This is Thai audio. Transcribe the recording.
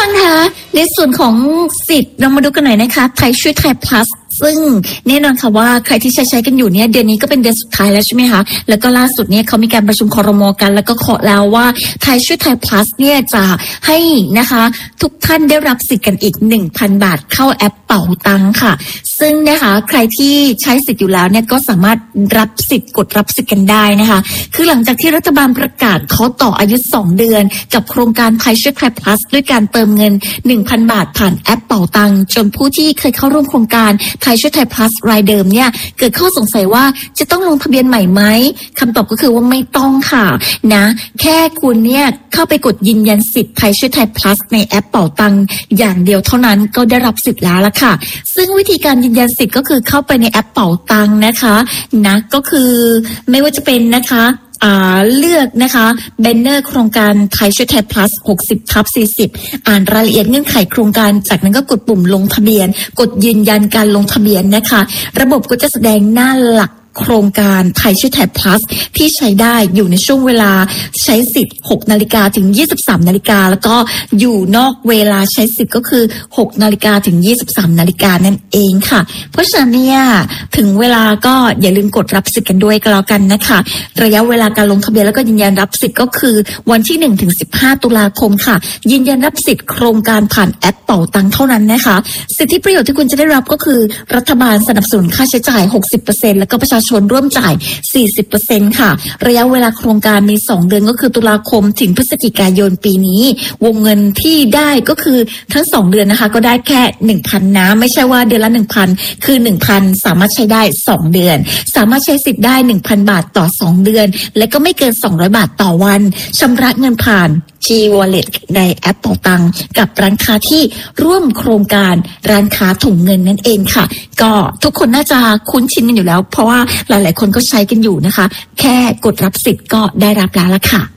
ฟังคะในส่วนของสิทธิ์เรามาดูกันหน่อยนะคะไทยช่วยไทย plus ซึ่งแน่นอนค่ะว่าใครที่ใช้กันอยู่เนี่ยเดือนนี้ก็เป็นเดือนสุดท้ายแล้วใช่ไหมคะแล้วก็ล่าสุดเนี่ยเขามีการประชุมครม.กันแล้วก็ขอแล้วว่าไทยช่วยไทย plus เนี่ยจะให้นะคะทุกท่านได้รับสิทธิ์กันอีก 1,000 บาทเข้าแอปเป๋าตังค่ะซึ่งนะคะใครที่ใช้สิทธิ์อยู่แล้วเนี่ยก็สามารถรับสิทธิ์กดรับสิทธิ์กันได้นะคะคือหลังจากที่รัฐบาลประกาศเขาต่ออายุ2 เดือนกับโครงการไทยช่วยไทย plus ด้วยการเติมเงิน 1,000 บาทผ่านแอปเป๋าตังจนผู้ที่เคยเข้าร่วมโครงการไทยช่วยไทย plus รายเดิมเนี่ยเกิดข้อสงสัยว่าจะต้องลงทะเบียนใหม่ไหมคำตอบก็คือว่าไม่ต้องค่ะนะแค่คุณเนี่ยเข้าไปกดยืนยันสิทธิ์ไทยช่วยไทย plus ในแอปเป๋าตังอย่างเดียวเท่านั้นก็ได้รับสิทธิ์แล้วล่ะค่ะซึ่งวิธีการยืนยันสิทธิ์ก็คือเข้าไปในแอปเป๋าตังนะคะนะก็คือไม่ว่าจะเป็นนะคะเลือกนะคะแบนเนอร์โครงการไทยช่วยไทย plus 60/40อ่านรายละเอียดเงื่อนไขโครงการจากนั้นก็กดปุ่มลงทะเบียนกดยืนยันการลงทะเบียนนะคะระบบก็จะแสดงหน้าหลักโครงการไทยช่วยไทย plus ที่ใช้ได้อยู่ในช่วงเวลาใช้สิทธิ์ 6 นาฬิกาถึง 23 นาฬิกาแล้วก็อยู่นอกเวลาใช้สิทธิ์ก็คือ 6 นาฬิกาถึง 23 นาฬิกานั่นเองค่ะเพราะฉะนั้นเนี่ยถึงเวลาก็อย่าลืมกดรับสิทธิ์กันด้วยก็แล้วกันนะคะระยะเวลาการลงทะเบียนแล้วก็ยืนยันรับสิทธิ์ก็คือวันที่1ถึง15 ตุลาคมค่ะยืนยันรับสิทธิ์โครงการผ่านแอปเป๋าตังเท่านั้นนะคะสิทธิประโยชน์ที่คุณจะได้รับก็คือรัฐบาลสนับสนุนค่าใช้จ่าย 60% แล้วก็ประชาชนร่วมจ่าย 40% ค่ะระยะเวลาโครงการมี 2 เดือนก็คือตุลาคมถึงพฤศจิกายนปีนี้วงเงินที่ได้ก็คือทั้ง2 เดือนนะคะก็ได้แค่ 1,000 นะไม่ใช่ว่าเดือนละ 1,000 คือ 1,000 สามารถใช้ได้2 เดือนสามารถใช้สิทธิ์ได้ 1,000 บาทต่อ2 เดือนและก็ไม่เกิน200 บาทต่อวันชำระเงินผ่าน G-Wallet ในแอปเป๋าตังกับร้านค้าที่ร่วมโครงการร้านค้าถุงเงินนั่นเองค่ะก็ทุกคนน่าจะคุ้นชินกันอยู่แล้วเพราะว่าหลายๆคนก็ใช้กันอยู่นะคะแค่กดรับสิทธิ์ก็ได้รับแล้วล่ะค่ะ